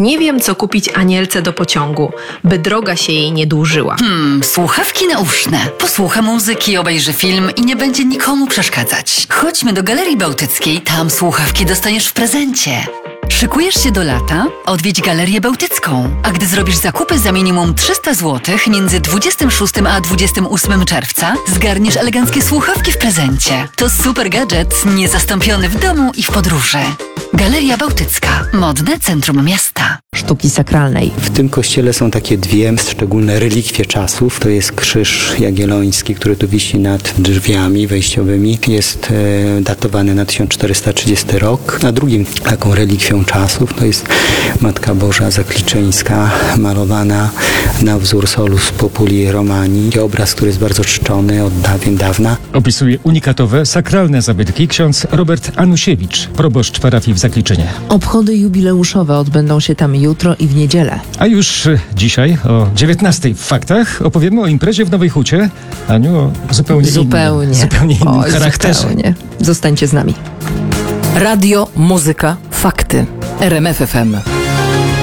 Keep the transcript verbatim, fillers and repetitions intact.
Nie wiem, co kupić Anielce do pociągu, by droga się jej nie dłużyła. Hmm, słuchawki nauszne. Posłucha muzyki, obejrzy film i nie będzie nikomu przeszkadzać. Chodźmy do Galerii Bałtyckiej, tam słuchawki dostaniesz w prezencie. Szykujesz się do lata? Odwiedź Galerię Bałtycką. A gdy zrobisz zakupy za minimum trzysta złotych między dwudziestym szóstym a dwudziestym ósmym czerwca, zgarniesz eleganckie słuchawki w prezencie. To super gadżet, niezastąpiony w domu i w podróży. Galeria Bałtycka. Modne centrum miasta. Sztuki sakralnej. W tym kościele są takie dwie szczególne relikwie czasów. To jest krzyż jagielloński, który tu wisi nad drzwiami wejściowymi. Jest e, datowany na tysiąc czterysta trzydziesty rok. A drugim taką relikwią czasów to jest Matka Boża Zakliczyńska, malowana na wzór Solus Populi Romani. Obraz, który jest bardzo czczony od dawien dawna. Opisuje unikatowe, sakralne zabytki ksiądz Robert Anusiewicz, proboszcz parafii w Zakliczynie. Obchody jubileuszowe odbędą się tam jutro i w niedzielę. A już dzisiaj o dziewiętnastej w Faktach opowiemy o imprezie w Nowej Hucie. Aniu, o zupełnie, Zupełnie. innym, zupełnie innym Oj, charakterze. Zupełnie. Zostańcie z nami. Radio, muzyka, fakty. R M F F M.